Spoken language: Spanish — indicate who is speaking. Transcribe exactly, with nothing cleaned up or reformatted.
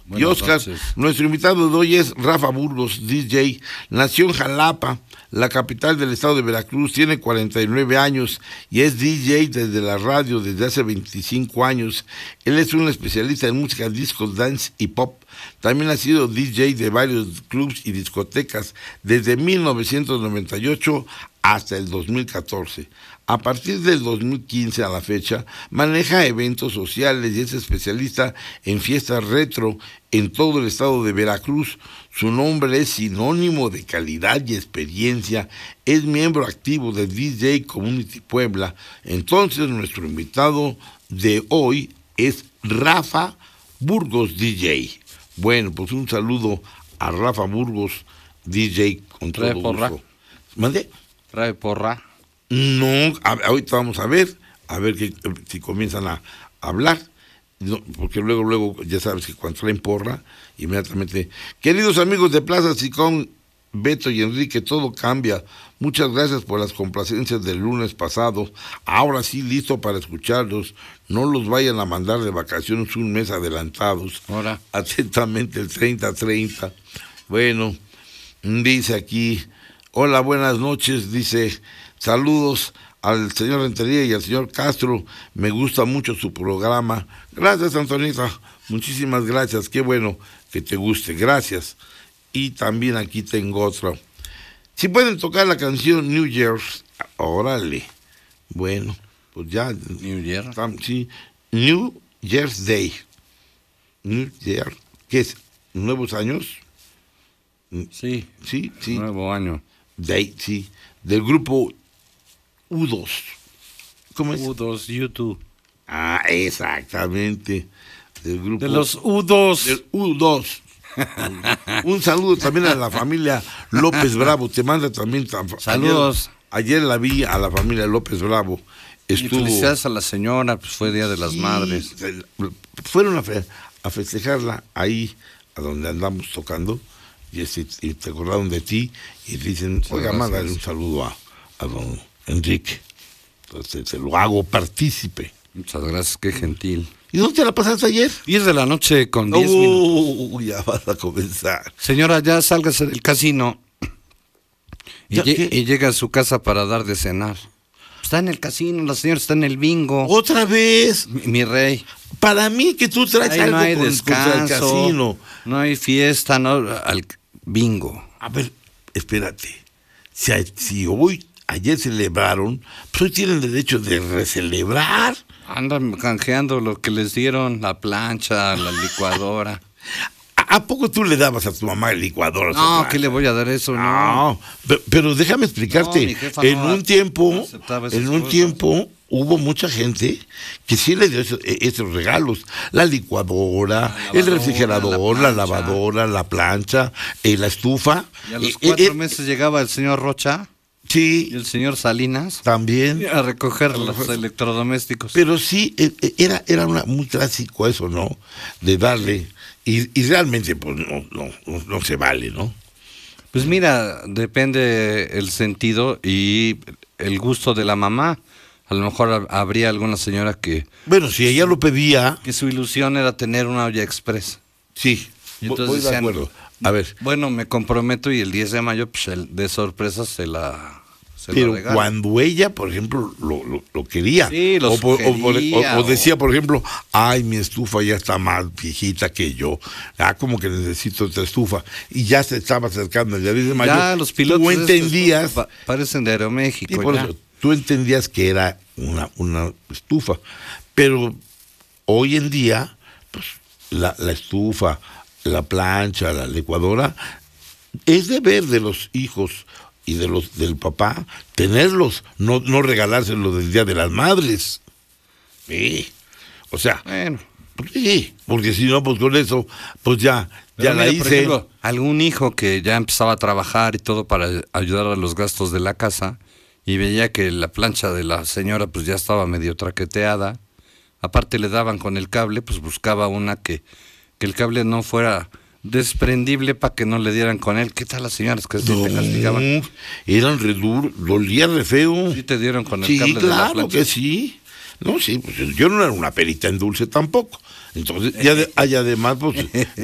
Speaker 1: Buenas y Oscar, noches. Nuestro invitado de hoy es Rafa Burgos, D J. Nació en Jalapa, la capital del estado de Veracruz, tiene cuarenta y nueve años y es D J desde la radio desde hace veinticinco años. Él es un especialista en música disco, dance y pop. También ha sido D J de varios clubs y discotecas desde mil novecientos noventa y ocho hasta el dos mil catorce. A partir del dos mil quince a la fecha, maneja eventos sociales y es especialista en fiestas retro en todo el estado de Veracruz. Su nombre es sinónimo de calidad y experiencia. Es miembro activo de D J Community Puebla. Entonces, nuestro invitado de hoy es Rafa Burgos, D J. Bueno, pues un saludo a Rafa Burgos, D J, con todo gusto. ¿Mande?
Speaker 2: ¿Trae porra?
Speaker 1: No, a, ahorita vamos a ver, a ver que, si comienzan a, a hablar, no, porque luego, luego, ya sabes que cuando traen porra, inmediatamente. Queridos amigos de Plaza Sicón, Beto y Enrique, todo cambia. Muchas gracias por las complacencias del lunes pasado. Ahora sí, listo para escucharlos. No los vayan a mandar de vacaciones un mes adelantados.
Speaker 2: Ahora.
Speaker 1: Atentamente el treinta treinta. Bueno, dice aquí, hola, buenas noches, dice... Saludos al señor Rentería y al señor Castro, me gusta mucho su programa. Gracias, Antonita, muchísimas gracias, qué bueno que te guste, gracias. Y también aquí tengo otra. Si pueden tocar la canción New Year's, órale. Bueno, pues ya.
Speaker 2: New Year.
Speaker 1: Sí, New Year's Day. New Year, ¿qué es? ¿Nuevos años?
Speaker 2: Sí.
Speaker 1: Sí, sí.
Speaker 2: Nuevo año.
Speaker 1: Day, sí. Del grupo U dos. ¿Cómo es?
Speaker 2: U dos, YouTube.
Speaker 1: Ah, exactamente. Del grupo.
Speaker 2: De los U dos.
Speaker 1: Del U dos. Un saludo también a la familia López Bravo. Te manda también.
Speaker 2: Saludos.
Speaker 1: Ayer, ayer la vi a la familia López Bravo. Estuvo.
Speaker 2: Y felicidades a la señora, pues fue Día de las sí, Madres.
Speaker 1: Fueron a, fe, a festejarla ahí, a donde andamos tocando. Y, ese, y te acordaron de ti y dicen, oiga, mándale un saludo a, a don Enrique. Entonces se lo hago partícipe.
Speaker 2: Muchas gracias, qué gentil.
Speaker 1: ¿Y dónde te la pasaste ayer?
Speaker 2: diez de la noche con diez
Speaker 1: uh,
Speaker 2: minutos.
Speaker 1: Ya vas a comenzar.
Speaker 2: Señora, ya sálgase del casino. Y, lle y llega a su casa para dar de cenar. Está en el casino, la señora está en el bingo.
Speaker 1: ¿Otra vez?
Speaker 2: Mi, mi rey.
Speaker 1: Para mí que tú traes
Speaker 2: Ahí
Speaker 1: algo
Speaker 2: no hay
Speaker 1: con,
Speaker 2: descanso,
Speaker 1: el casino.
Speaker 2: No hay fiesta, no, al bingo.
Speaker 1: A ver, espérate. Si, si hoy, ayer celebraron, pues hoy tienen derecho de recelebrar.
Speaker 2: Andan canjeando lo que les dieron, la plancha, la licuadora.
Speaker 1: ¿A poco tú le dabas a tu mamá el licuador?
Speaker 2: No, ¿qué le voy a dar eso? No,
Speaker 1: no pero, pero déjame explicarte.
Speaker 2: No,
Speaker 1: en
Speaker 2: no,
Speaker 1: un tiempo,
Speaker 2: no
Speaker 1: en un tiempo hubo mucha gente que sí le dio esos, esos regalos. La licuadora, la lavadora, el refrigerador, la, la lavadora, la plancha, eh, la estufa.
Speaker 2: Y a los eh, cuatro eh, meses llegaba el señor Rocha.
Speaker 1: Sí.
Speaker 2: Y el señor Salinas.
Speaker 1: También.
Speaker 2: A recoger a los electrodomésticos.
Speaker 1: Pero sí, era, era una, muy clásico eso, ¿no? De darle. Y, y realmente, pues, no, no, no, no se vale, ¿no?
Speaker 2: Pues mira, depende el sentido y el gusto de la mamá. A lo mejor habría alguna señora que...
Speaker 1: Bueno, si ella lo pedía...
Speaker 2: Que su ilusión era tener una olla express.
Speaker 1: Sí, y entonces voy de decían, acuerdo. A ver.
Speaker 2: Bueno, me comprometo y el diez de mayo, pues, el, de sorpresa se la... Se
Speaker 1: Pero la cuando ella, por ejemplo, lo, lo, lo quería.
Speaker 2: Sí, lo
Speaker 1: o, o, o, o decía,
Speaker 2: o...
Speaker 1: por ejemplo, ay, mi estufa ya está más viejita que yo. Ah, como que necesito otra estufa. Y ya se estaba acercando el día diez de mayo.
Speaker 2: Ya, los pilotos
Speaker 1: tú entendías...
Speaker 2: Pa parecen de Aeroméxico.
Speaker 1: Y por
Speaker 2: ya.
Speaker 1: eso, tú entendías que era una, una estufa. Pero hoy en día, pues, la, la estufa, la plancha, la licuadora, es deber de los hijos y de los del papá tenerlos, no, no regalárselos del Día de las Madres. Sí. O sea,
Speaker 2: bueno.
Speaker 1: Sí, porque si no, pues con eso, pues ya, ya
Speaker 2: mira,
Speaker 1: la hice.
Speaker 2: Por ejemplo, algún hijo que ya empezaba a trabajar y todo para ayudar a los gastos de la casa y veía que la plancha de la señora pues ya estaba medio traqueteada, aparte le daban con el cable, pues buscaba una que, que el cable no fuera desprendible para que no le dieran con él. ¿Qué tal las señoras que
Speaker 1: no,
Speaker 2: te castigaban?
Speaker 1: Eran re duro, dolía re feo.
Speaker 2: Sí te dieron con el
Speaker 1: sí,
Speaker 2: cable
Speaker 1: claro
Speaker 2: de la plancha.
Speaker 1: Que sí. No, sí, pues yo no era una perita en dulce tampoco. Entonces, ya de, y además, pues,